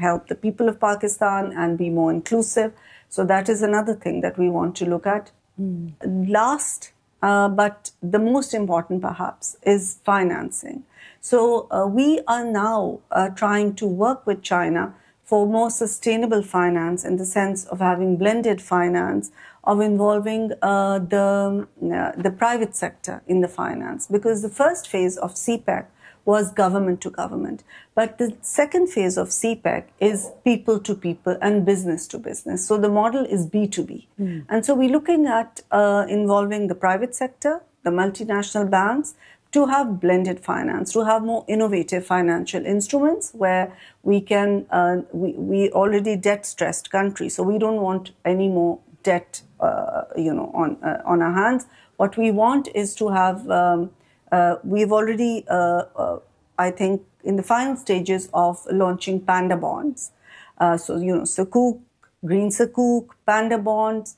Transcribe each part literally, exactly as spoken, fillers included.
help the people of Pakistan and be more inclusive. So that is another thing that we want to look at. Mm. Last, uh, but the most important perhaps, is financing. So uh, we are now uh, trying to work with China for more sustainable finance, in the sense of having blended finance, of involving uh, the, uh, the private sector in the finance. Because the first phase of C PEC was government to government. But the second phase of C PEC is people to people and business to business. So the model is B two B. Mm. And so we're looking at uh, involving the private sector, the multinational banks, to have blended finance, to have more innovative financial instruments where we can, uh, we, we already debt-stressed country, so we don't want any more debt, uh, you know, on, uh, on our hands. What we want is to have, um, uh, we've already, uh, uh, I think, in the final stages of launching panda bonds. Uh, so, you know, Sukuk, green Sukuk, panda bonds,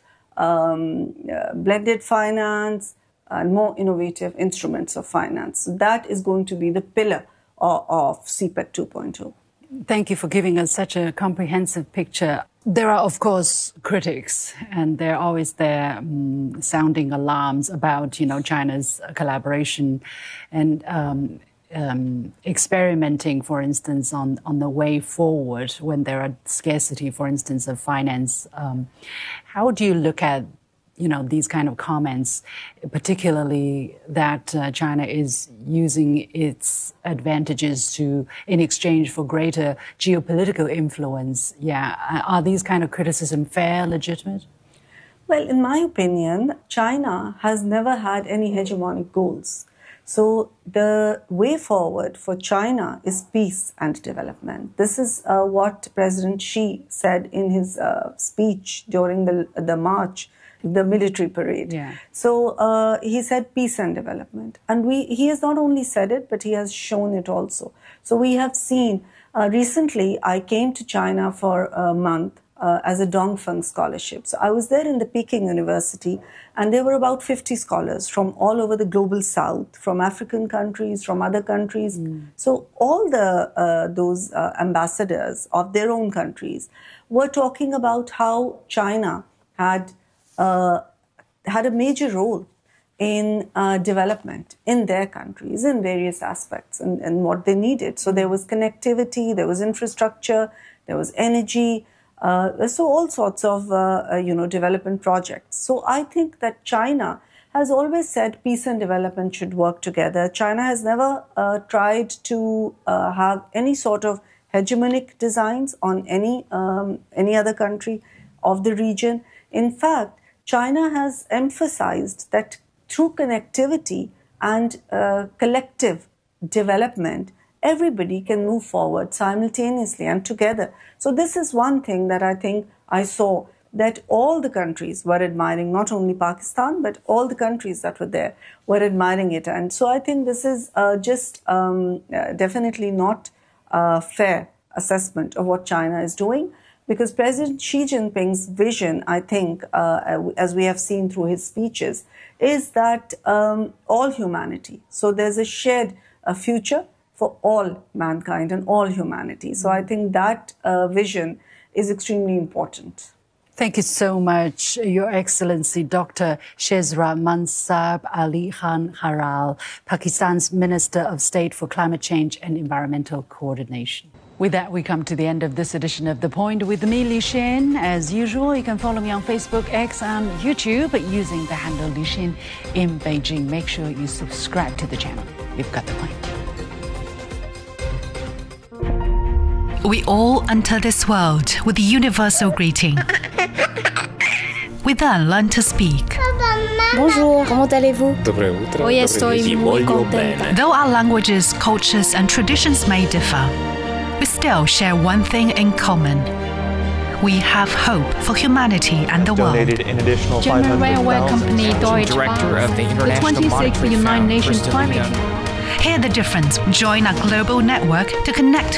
um, uh, blended finance, and more innovative instruments of finance. So that is going to be the pillar of, of C PEC two point oh. Thank you for giving us such a comprehensive picture. There are, of course, critics, and they're always there um, sounding alarms about, you know, China's collaboration and um, um, experimenting, for instance, on, on the way forward when there are scarcity, for instance, of finance. Um, how do you look at you know, these kind of comments, particularly that uh, China is using its advantages to, in exchange for greater geopolitical influence? Yeah. Are these kind of criticism fair, legitimate? Well, in my opinion, China has never had any hegemonic goals. So the way forward for China is peace and development. This is uh, what President Xi said in his uh, speech during the, the march, the military parade. Yeah. So uh, he said peace and development. And we he has not only said it, but he has shown it also. So we have seen, uh, recently I came to China for a month uh, as a Dongfeng scholarship. So I was there in the Peking University, and there were about fifty scholars from all over the global south, from African countries, from other countries. Mm. So all the uh, those uh, ambassadors of their own countries were talking about how China had Uh, had a major role in uh, development in their countries in various aspects and, and what they needed. So there was connectivity, there was infrastructure, there was energy, uh, so all sorts of, uh, uh, you know, development projects. So I think that China has always said peace and development should work together. China has never uh, tried to uh, have any sort of hegemonic designs on any, um, any other country of the region. In fact, China has emphasized that through connectivity and uh, collective development, everybody can move forward simultaneously and together. So this is one thing that I think I saw, that all the countries were admiring, not only Pakistan, but all the countries that were there were admiring it. And so I think this is uh, just um, uh, definitely not a fair assessment of what China is doing. Because President Xi Jinping's vision, I think, uh, as we have seen through his speeches, is that um, all humanity. So there's a shared uh, future for all mankind and all humanity. So I think that uh, vision is extremely important. Thank you so much, Your Excellency, Doctor Shehzad Mansab Ali Khan Haral, Pakistan's Minister of State for Climate Change and Environmental Coordination. With that, we come to the end of this edition of The Point with me, Li Xin. As usual, you can follow me on Facebook, X, and YouTube using the handle Li Xin in Beijing. Make sure you subscribe to the channel. You've got the point. We all enter this world with a universal greeting. We then learn to speak. Bonjour, comment allez-vous? Доброе утро. Hoy estoy muy contenta. Though our languages, cultures, and traditions may differ, we still share one thing in common. We have hope for humanity and the world. Donated an additional German railway company Deutsche Director of the Bahn, International the twenty-sixth Monetary United Fund, Nations Krista Climate Leon. Hear the difference. Join our global network to connect.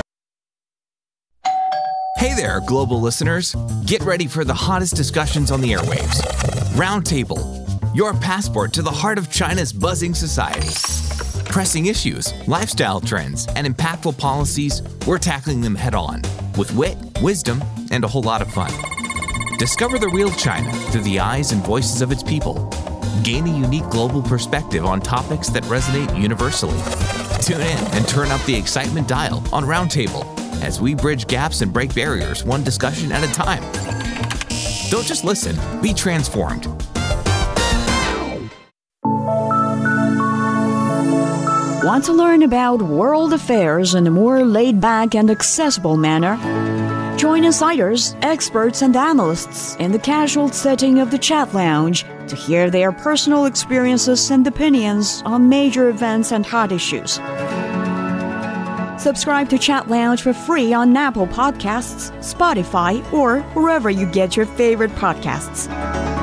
Hey there, global listeners. Get ready for the hottest discussions on the airwaves. Roundtable, your passport to the heart of China's buzzing society. Pressing issues, lifestyle trends, and impactful policies, we're tackling them head on. with wit, wisdom, and a whole lot of fun. Discover the real China through the eyes and voices of its people. Gain a unique global perspective on topics that resonate universally. Tune in and turn up the excitement dial on Roundtable as we bridge gaps and break barriers one discussion at a time. Don't just listen, be transformed. Want to learn about world affairs in a more laid-back and accessible manner? Join insiders, experts, and analysts in the casual setting of the Chat Lounge to hear their personal experiences and opinions on major events and hot issues. Subscribe to Chat Lounge for free on Apple Podcasts, Spotify, or wherever you get your favorite podcasts.